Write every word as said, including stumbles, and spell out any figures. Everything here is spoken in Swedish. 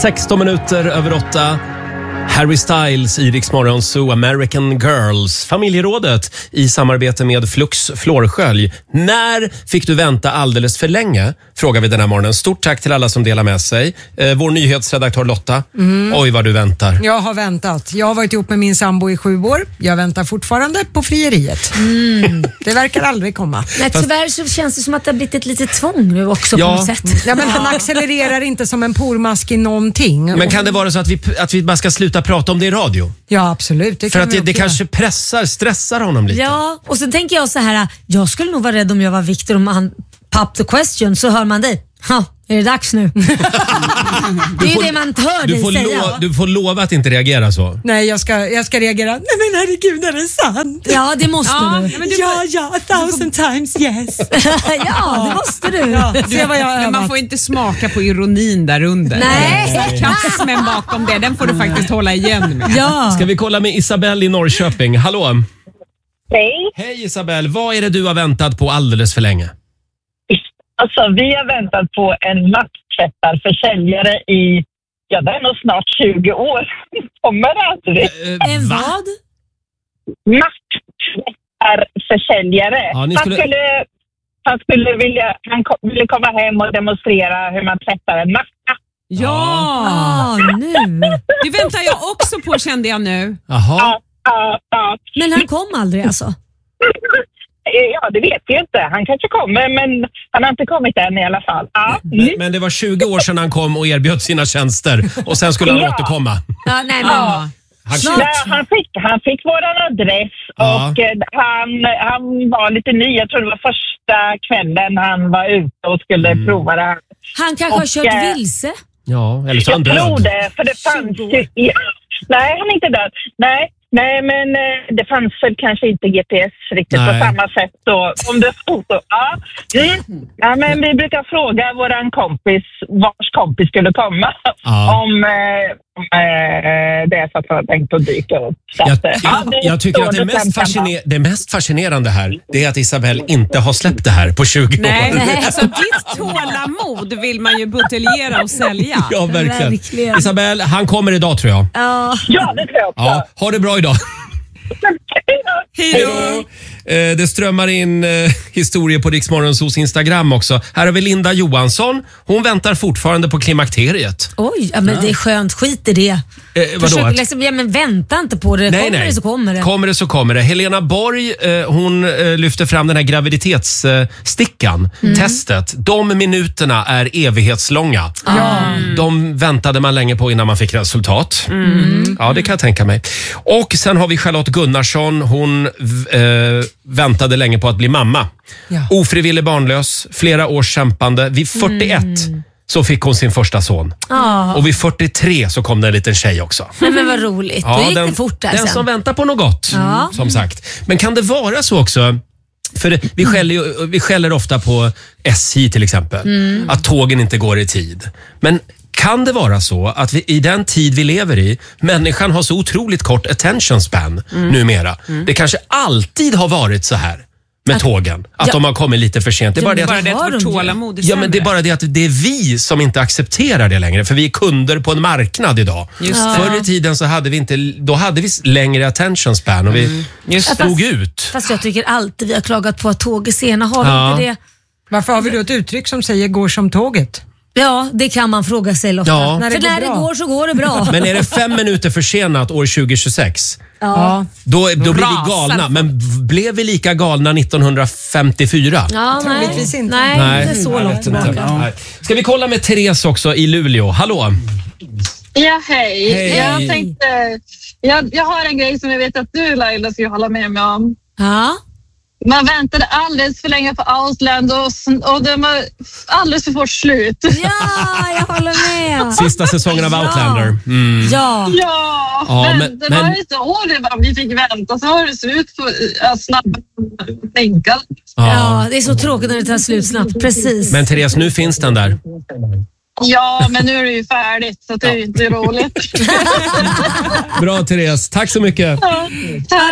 sexton minuter över åtta. Harry Styles, Iriks Morgonzoo, American Girls, familjerådet i samarbete med Flux Flårskölj. När fick du vänta alldeles för länge? Frågar vi den här morgonen. Stort tack till alla som delar med sig. Eh, vår nyhetsredaktör Lotta. Mm. Oj vad du väntar. Jag har väntat. Jag har varit ihop med min sambo i sju år. Jag väntar fortfarande på frieriet. Mm. Det verkar aldrig komma. Nej, tyvärr så känns det som att det har blivit ett litet tvång nu också ja. på något sätt. Ja, men han accelererar inte som en pormask i någonting. Men kan det vara så att vi, att vi bara ska sluta prata om det i radio? Ja, absolut. Det För kan att det, det kanske pressar, stressar honom lite. Ja, och sen tänker jag så här, jag skulle nog vara rädd om jag var Victor, om han pop the question, så hör man dig. Ha, är det dags nu? Det är ju det man hör du dig får säga. Lo- du får lova att inte reagera så. Nej, jag ska, jag ska reagera. Nej men herregud, är det sant? Ja, det måste ja, du. Men du ja, får... ja, a thousand får... times yes. Ja, det måste du. Ja, se vad jag men man får inte smaka på ironin där under. Nej. Sarkasmen bakom det, den får du faktiskt hålla igen med. Ja. Ska vi kolla med Isabelle i Norrköping? Hallå? Hej. Hej Isabelle, vad är det du har väntat på alldeles för länge? Alltså, vi har väntat på en mattvättarförsäljare i, ja det är nog snart tjugo år. Kommer det aldrig? Uh, en vad? Mattvättarförsäljare. Ja, ni skulle... Han skulle, han skulle vilja, han kom, ville komma hem och demonstrera hur man tvättar en matta. Ja, ah, nu. Det väntar jag också på, kände jag nu. Jaha. Ja, ja, ja. Men han kom aldrig alltså? Ja, det vet vi inte. Han kanske kommer, men han har inte kommit än i alla fall. Ja. Men, men det var tjugo år sedan han kom och erbjöd sina tjänster och sen skulle han ja. återkomma. Ja, nej, men... Ja. Han, Nej, han, fick, han fick våran adress ja. och eh, han, han var lite ny. Jag tror det var första kvällen han var ute och skulle mm. prova det. Han kanske och, har kört eh, vilse? Ja, eller så han död. Jag tror det, för det fanns ju... Ja, nej, han är inte död. Nej, nej men eh, det fanns väl kanske inte G P S riktigt nej. på samma sätt. Så, om det stod så, ja. Mm. ja, men vi brukar fråga våran kompis, vars kompis skulle komma. Ja. Om... Eh, det är så att jag tänkt att dyka upp. Jag, jag, jag tycker att det mest, fasciner- det mest fascinerande här, det är att Isabelle inte har släppt det här på tjugo Nej, år. Nej, så ditt tålamod vill man ju buteljera och sälja. Ja, verkligen. verkligen. Isabelle, han kommer idag tror jag. Ja, ja det tror jag också. Ja, ha det bra idag. Hej då. Eh, det strömmar in eh, historier på Riks Morgonzoos Instagram också. Här har vi Linda Johansson. Hon väntar fortfarande på klimakteriet. Oj, ja, men ja. det är skönt. Skit i det. Eh, vadå? Försök, liksom, ja, men vänta inte på det. Nej, kommer nej. det så kommer det. Kommer det så kommer det. Helena Borg, eh, hon eh, lyfter fram den här graviditetsstickan. Mm. Testet. De minuterna är evighetslånga. Mm. De väntade man länge på innan man fick resultat. Mm. Ja, det kan jag tänka mig. Och sen har vi Charlotte Gunnarsson. Hon eh, väntade länge på att bli mamma. Ja. Ofrivillig barnlös, flera års kämpande. Vid fyrtioett mm. så fick hon sin första son. Ah. Och vid fyrtiotre så kom det en liten tjej också. Nej, men vad roligt. Ja, Då gick den, det fort där Den sen. som väntar på något gott, ja. som sagt. Men kan det vara så också? För det, vi, skäller ju, vi skäller ofta på S J till exempel. Mm. Att tågen inte går i tid. Men kan det vara så att vi, i den tid vi lever i, människan har så otroligt kort attention span mm. numera. Mm. Det kanske alltid har varit så här med att, tågen. Att ja. de har kommit lite för sent. Det är bara det att, bara det att vårt tålamod är ja, men det är bara det att det är vi som inte accepterar det längre. För vi är kunder på en marknad idag. Just Förr i tiden så hade vi inte, då hade vi längre attention span och vi mm. Just stod fast, ut. Fast jag tycker alltid vi har klagat på att tåg är sena. Har vi ja. inte det? Varför har vi då ett uttryck som säger går som tåget? Ja, det kan man fråga sig ofta. Ja. När det, För går, när det går så går det bra. Men är det fem minuter försenat år tjugo tjugosex? Ja. Då, då blir vi galna. Men blev vi lika galna nittonhundrafemtiofyra? Ja, nej. Troligtvis inte. Nej, nej, inte så långt tillbaka. Ja. Ska vi kolla med Therese också i Luleå? Hallå? Ja, hej. hej. Jag tänkte, jag, jag har en grej som jag vet att du, Laila, ska hålla med mig om. Ja. Man väntade alldeles för länge på Outland och, och det var alldeles för fort slut. Ja, jag håller med. Sista säsongen av ja. Outlander. Mm. Ja. Ja, ja men, men, det men... var ett år det var, vi fick vänta, så har det slut på äh, snabbt tänka. Ja. ja, det är så tråkigt när det tar slut snabbt. Precis. Men Therese, nu finns den där. Ja, men nu är det ju färdigt så det är ju inte roligt. Bra Therese, tack så mycket. Ja, tack.